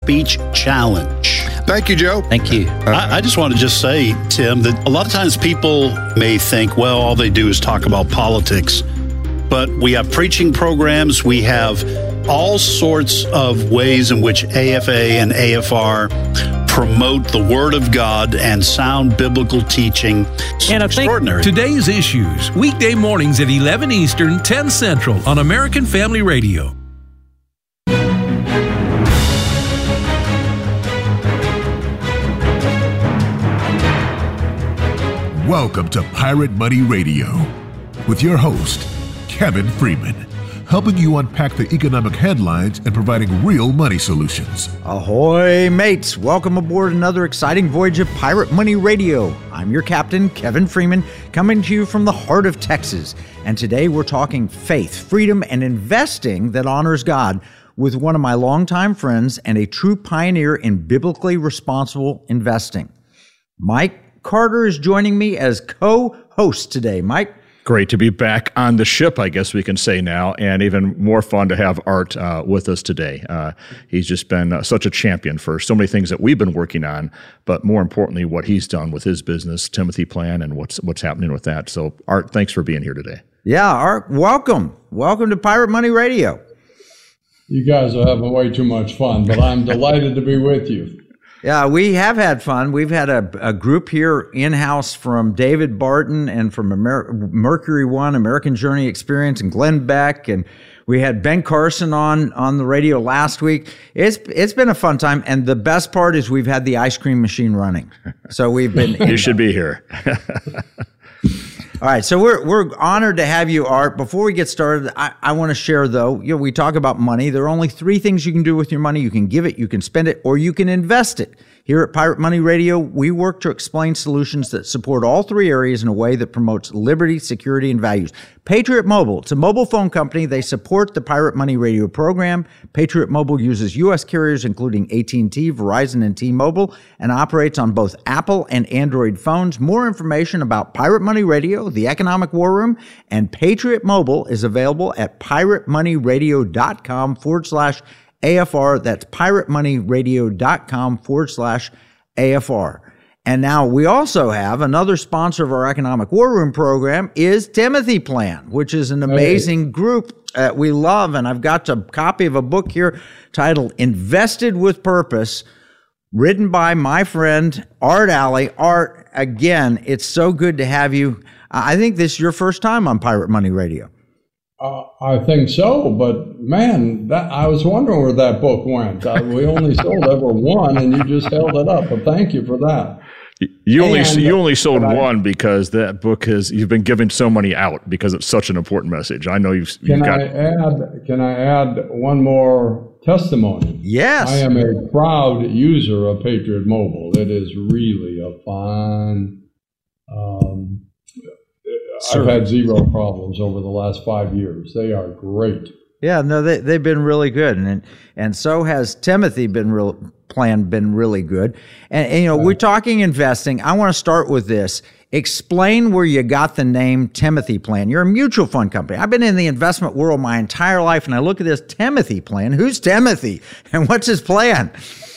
Speech Challenge. Thank you, Joe. Thank you. I just want to just say, Tim, that a lot of times people may think, well, all they do is talk about politics. But we have preaching programs. We have all sorts of ways in which AFA and AFR promote the Word of God and sound biblical teaching. And I extraordinary. think today's issues, weekday mornings at 11 Eastern, 10 Central on American Family Radio. Welcome to Pirate Money Radio with your host, Kevin Freeman, helping you unpack the economic headlines and providing real money solutions. Ahoy, mates! Welcome aboard another exciting voyage of Pirate Money Radio. I'm your captain, Kevin Freeman, coming to you from the heart of Texas. And today we're talking faith, freedom, and investing that honors God with one of my longtime friends and a true pioneer in biblically responsible investing. Mike Carter is joining me as co-host today. Mike? Great to be back on the ship, I guess we can say now, and even more fun to have Art with us today. He's just been such a champion for so many things that we've been working on, but more importantly, what he's done with his business, Timothy Plan, and what's happening with that. So, Art, thanks for being here today. Yeah, Art, welcome. Welcome to Pirate Money Radio. You guys are having way too much fun, but I'm delighted to be with you. Yeah, we have had fun. We've had a group here in-house from David Barton and from Mercury One, American Journey Experience, and Glenn Beck, and we had Ben Carson on the radio last week. It's been a fun time, and the best part is we've had the ice cream machine running. So we've been... You should be here. All right, so we're honored to have you, Art. Before we get started, I want to share, though, we talk about money. There are only three things you can do with your money. You can give it, you can spend it, or you can invest it. Here at Pirate Money Radio, we work to explain solutions that support all three areas in a way that promotes liberty, security, and values. Patriot Mobile, it's a mobile phone company. They support the Pirate Money Radio program. Patriot Mobile uses U.S. carriers including AT&T, Verizon, and T-Mobile, and operates on both Apple and Android phones. More information about Pirate Money Radio, the Economic War Room, and Patriot Mobile is available at piratemoneyradio.com/AFR. That's piratemoneyradio.com/AFR. And now we also have another sponsor of our Economic War Room program is Timothy Plan, which is an amazing group that we love. And I've got a copy of a book here titled Invested with Purpose, written by my friend Art Alley. Art, again, it's so good to have you. I think this is your first time on Pirate Money Radio. I think so, but man, I was wondering where that book went. We only sold ever one, and you just held it up. But thank you for that. You only sold one because that book you've been giving so many out because it's such an important message. I know you've got. Can I add one more testimony? Yes. I am a proud user of Patriot Mobile. It is really a fine. I've had zero problems over the last 5 years. They are great. Yeah, no, they've been really good, and so has Timothy been really good. And we're talking investing. I want to start with this. Explain where you got the name Timothy Plan. You're a mutual fund company. I've been in the investment world my entire life, and I look at this Timothy Plan. Who's Timothy, and what's his plan?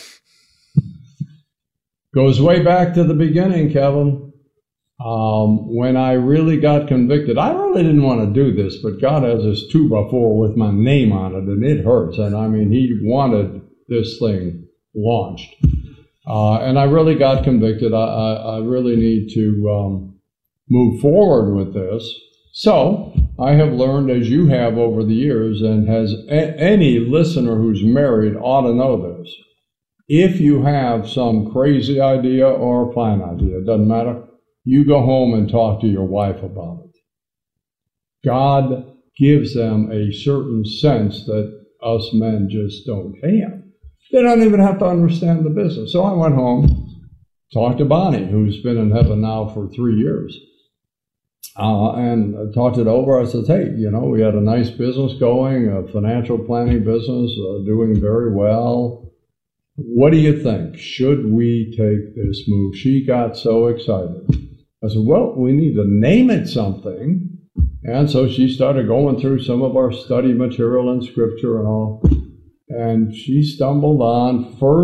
Goes way back to the beginning, Kevin. When I really got convicted, I really didn't want to do this, but God has this 2x4 with my name on it, and it hurts. And I mean, he wanted this thing launched. And I really got convicted. I really need to move forward with this. So I have learned, as you have over the years, and has any listener who's married ought to know this. If you have some crazy idea or plan idea, it doesn't matter. You go home and talk to your wife about it. God gives them a certain sense that us men just don't have. They don't even have to understand the business. So I went home, talked to Bonnie, who's been in heaven now for 3 years, and I talked it over. I said, hey, we had a nice business going, a financial planning business, doing very well. What do you think? Should we take this move? She got so excited. I said, well, we need to name it something. And so she started going through some of our study material and scripture and all. And she stumbled on